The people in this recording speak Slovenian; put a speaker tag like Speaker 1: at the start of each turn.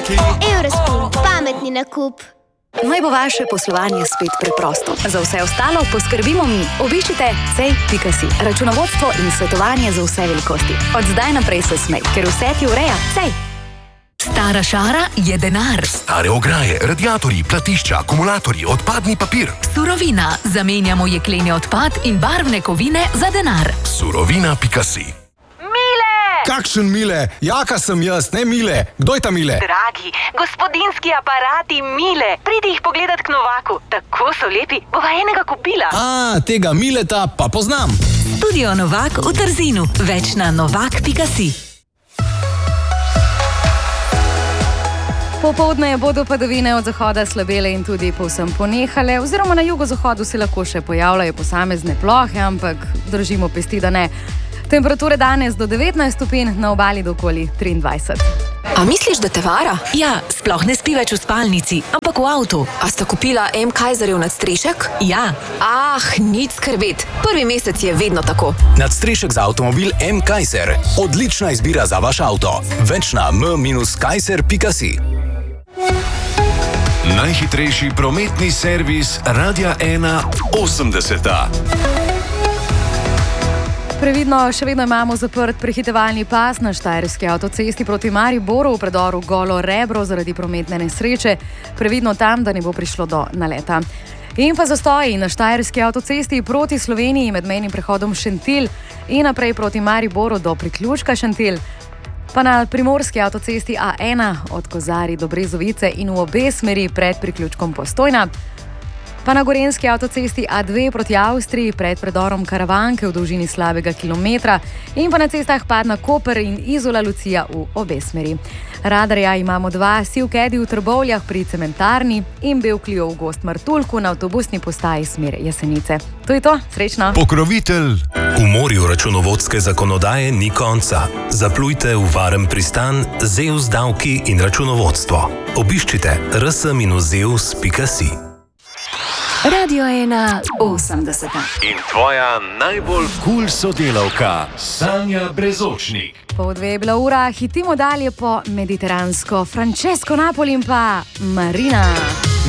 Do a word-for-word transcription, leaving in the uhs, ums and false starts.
Speaker 1: Eurospin, pametni nakup.
Speaker 2: Naj bo vaše poslovanje spet preprosto. Za vse ostalo poskrbimo mi. Obiščite cej pika si. Računovodstvo in svetovanje za vse velikosti. Od zdaj naprej se smej, ker vse ti ureja Cej.
Speaker 3: Stara šara je denar.
Speaker 4: Stare ograje, radiatorji, platišča, akumulatorji, odpadni papir.
Speaker 3: Surovina. Zamenjamo jekleni odpad in barvne kovine za denar.
Speaker 4: Surovina pika si.
Speaker 5: Kakšen Mile? Jaka sem jaz, ne Mile. Kdo je ta Mile?
Speaker 6: Dragi, gospodinski aparati Mile. Pridi jih pogledat k Novaku. Tako so lepi, bova enega kupila.
Speaker 5: A, tega Mileta pa poznam.
Speaker 3: Studio Novak v Trzinu. Več na novak pika si.
Speaker 7: Popoldne bodo padavine od zahoda slabele in tudi povsem ponehale, oziroma na jugozahodu se lahko še pojavljajo posamezne plohe, ampak držimo pesti, da ne. Temperature danes do devetnajst stopinj, na obali do okoli triindvajset.
Speaker 2: A misliš, da te vara?
Speaker 3: Ja, sploh ne spi več v spalnici, ampak v avtu.
Speaker 2: A sta kupila M. Kaiserjev nadstrešek?
Speaker 3: Ja.
Speaker 2: Ah, nič skrbeti. Prvi mesec je vedno tako.
Speaker 8: Nadstrešek za avtomobil M. Kaiser. Odlična izbira za vaš avto. Več na m kaiser pika si.
Speaker 4: Najhitrejši prometni servis Radia ena osemdeseta.
Speaker 7: Previdno, še vedno imamo zaprt prehitevalni pas na štajerski avtocesti proti Mariboru v predoru Golo Rebro zaradi prometne nesreče. Previdno tam, da ne bo prišlo do naleta. In pa zastoji na štajerski avtocesti proti Sloveniji med mejnim prehodom Šentilj in naprej proti Mariboru do priključka Šentilj. Pa na primorski avtocesti A ena od Kozarij do Brezovice in v obe smeri pred priključkom Postojna. Pa na gorenski avtocesti A dve proti Avstriji pred predorom Karavanke v dolžini slabega kilometra in pa na cestah Padna Koper in Izola Lucija v obe smeri. Radarja imamo dva, Sivkedi v Trbovljah pri cementarni in Bevklio v Gost Martuljku na avtobusni postaji smer Jesenice. To je to, srečno!
Speaker 4: Pokrovitelj.
Speaker 9: V morju računovodske zakonodaje ni konca. Zaplujte v varen pristan Zeus davki in računovodstvo. Obiščite r s zeus pika si.
Speaker 2: Radio ena osemdeseta.
Speaker 4: In tvoja najbolj kul sodelavka, Sanja Brezočnik.
Speaker 7: Pol dve je bila ura, hitimo dalje po mediteransko. Francesco Napoli in pa Marina.